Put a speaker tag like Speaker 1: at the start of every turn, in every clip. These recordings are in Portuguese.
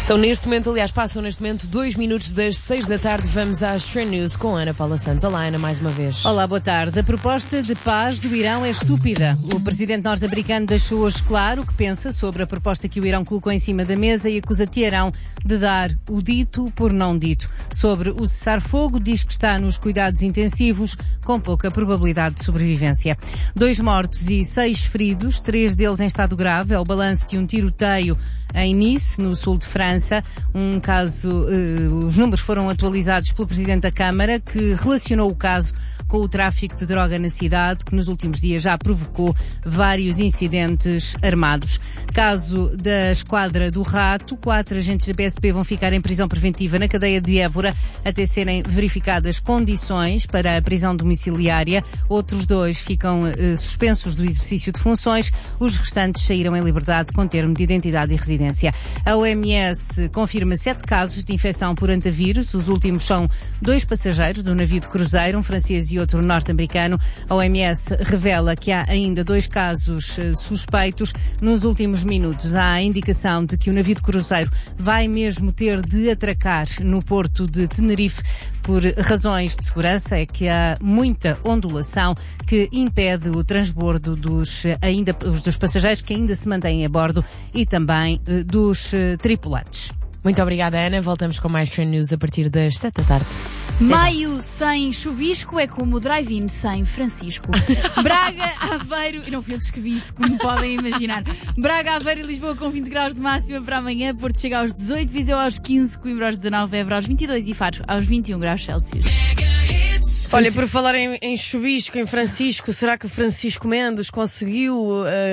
Speaker 1: Passam neste momento 2 minutos das 6 da tarde. Vamos às Trend News com Ana Paula Santos. Olá, Ana, mais uma vez.
Speaker 2: Olá, boa tarde. A proposta de paz do Irão é estúpida. O presidente norte-americano deixou hoje claro o que pensa sobre a proposta que o Irão colocou em cima da mesa e acusa Teherão de dar o dito por não dito. Sobre o cessar-fogo, diz que está nos cuidados intensivos, com pouca probabilidade de sobrevivência. 2 mortos e 6 feridos, 3 deles em estado grave. É o balanço de um tiroteio em Nice, no sul de França. Um caso, os números foram atualizados pelo Presidente da Câmara, que relacionou o caso com o tráfico de droga na cidade, que nos últimos dias já provocou vários incidentes armados. Caso da Esquadra do Rato, 4 agentes da PSP vão ficar em prisão preventiva na cadeia de Évora até serem verificadas condições para a prisão domiciliária. Outros 2 ficam suspensos do exercício de funções. Os restantes saíram em liberdade com termo de identidade e residência. A OMS confirma 7 casos de infecção por antavírus. Os últimos são 2 passageiros do navio de cruzeiro, um francês e outro norte-americano. A OMS revela que há ainda 2 casos suspeitos. Nos últimos minutos há a indicação de que o navio de cruzeiro vai mesmo ter de atracar no porto de Tenerife por razões de segurança. É que há muita ondulação que impede o transbordo dos passageiros que ainda se mantêm a bordo e também dos tripulantes.
Speaker 1: Muito obrigada, Ana. Voltamos com mais Trend News a partir das 7 da tarde.
Speaker 3: Maio sem chuvisco é como o drive-in sem Francisco. Braga, Aveiro, e não fui eu que escrevi isto, como podem imaginar. Braga, Aveiro e Lisboa com 20 graus de máxima para amanhã. Porto chega aos 18, Viseu aos 15, Coimbra aos 19, Évora aos 22 e Faro aos 21 graus Celsius.
Speaker 4: Olha, por falar em chuvisco, em Francisco, será que Francisco Mendes conseguiu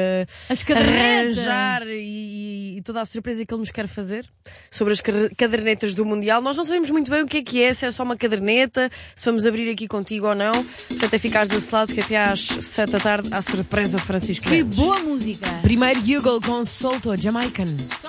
Speaker 4: arranjar e toda a surpresa que ele nos quer fazer sobre as cadernetas do Mundial? Nós não sabemos muito bem o que é, se é só uma caderneta, se vamos abrir aqui contigo ou não. Até ficares desse lado que até às 7 da tarde há surpresa de Francisco Mendes.
Speaker 3: Que boa música!
Speaker 1: Primeiro Hugo com Solto Jamaican.